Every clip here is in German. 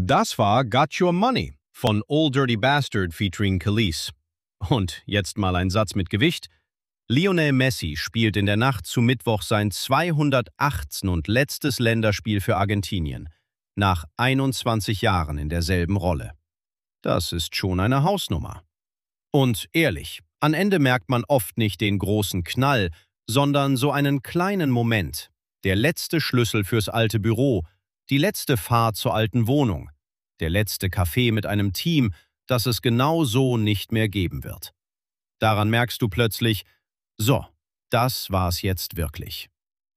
Das war Got Your Money von Old Dirty Bastard featuring Khalees. Und jetzt mal ein Satz mit Gewicht. Lionel Messi spielt in der Nacht zu Mittwoch sein 218. und letztes Länderspiel für Argentinien, nach 21 Jahren in derselben Rolle. Das ist schon eine Hausnummer. Und ehrlich, am Ende merkt man oft nicht den großen Knall, sondern so einen kleinen Moment. Der letzte Schlüssel fürs alte Büro, die letzte Fahrt zur alten Wohnung, der letzte Kaffee mit einem Team, das es genau so nicht mehr geben wird. Daran merkst du plötzlich, so, das war's jetzt wirklich.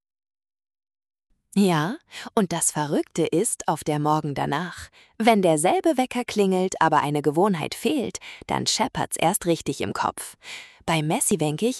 Ja, und das Verrückte ist auf der Morgen danach. Wenn derselbe Wecker klingelt, aber eine Gewohnheit fehlt, dann scheppert's erst richtig im Kopf. Bei Messi denke ich,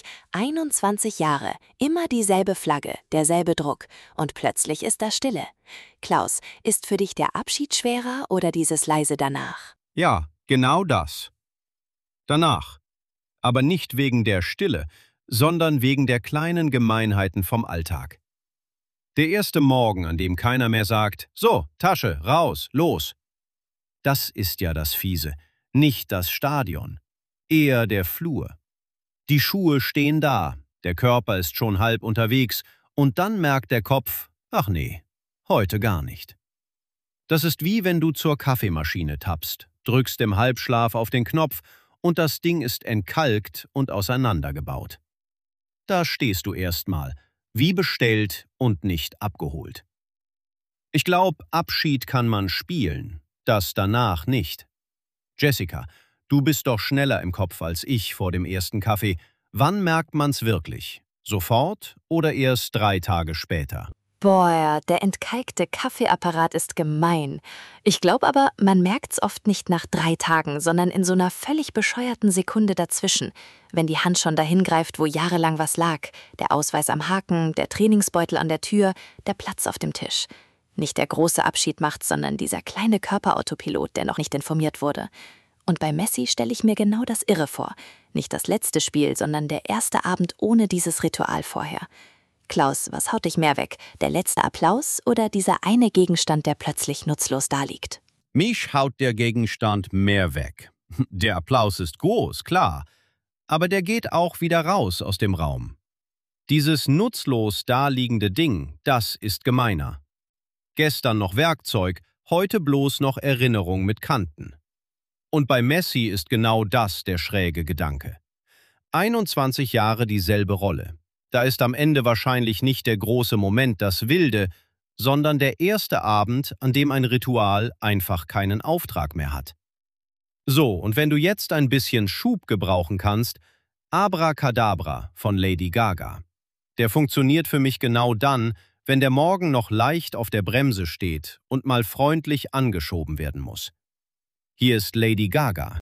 21 Jahre, immer dieselbe Flagge, derselbe Druck und plötzlich ist da Stille. Klaus, ist für dich der Abschied schwerer oder dieses leise danach? Ja, genau das. Danach. Aber nicht wegen der Stille, sondern wegen der kleinen Gemeinheiten vom Alltag. Der erste Morgen, an dem keiner mehr sagt, so, Tasche, raus, los. Das ist ja das Fiese, nicht das Stadion, eher der Flur. Die Schuhe stehen da, der Körper ist schon halb unterwegs und dann merkt der Kopf, ach nee, heute gar nicht. Das ist wie wenn du zur Kaffeemaschine tappst, drückst im Halbschlaf auf den Knopf und das Ding ist entkalkt und auseinandergebaut. Da stehst du erstmal, wie bestellt und nicht abgeholt. Ich glaube, Abschied kann man spielen, das danach nicht. Jessica, du bist doch schneller im Kopf als ich vor dem ersten Kaffee. Wann merkt man's wirklich? Sofort oder erst 3 Tage später? Boah, der entkalkte Kaffeeapparat ist gemein. Ich glaube aber, man merkt's oft nicht nach 3 Tagen, sondern in so einer völlig bescheuerten Sekunde dazwischen, wenn die Hand schon dahin greift, wo jahrelang was lag. Der Ausweis am Haken, der Trainingsbeutel an der Tür, der Platz auf dem Tisch. Nicht der große Abschied macht's, sondern dieser kleine Körperautopilot, der noch nicht informiert wurde. Und bei Messi stelle ich mir genau das Irre vor. Nicht das letzte Spiel, sondern der erste Abend ohne dieses Ritual vorher. Klaus, was haut dich mehr weg? Der letzte Applaus oder dieser eine Gegenstand, der plötzlich nutzlos daliegt? Mich haut der Gegenstand mehr weg. Der Applaus ist groß, klar, aber der geht auch wieder raus aus dem Raum. Dieses nutzlos daliegende Ding, das ist gemeiner. Gestern noch Werkzeug, heute bloß noch Erinnerung mit Kanten. Und bei Messi ist genau das der schräge Gedanke. 21 Jahre dieselbe Rolle. Da ist am Ende wahrscheinlich nicht der große Moment das Wilde, sondern der erste Abend, an dem ein Ritual einfach keinen Auftrag mehr hat. So, und wenn du jetzt ein bisschen Schub gebrauchen kannst, Abracadabra von Lady Gaga. Der funktioniert für mich genau dann, wenn der Morgen noch leicht auf der Bremse steht und mal freundlich angeschoben werden muss. Hier ist Lady Gaga.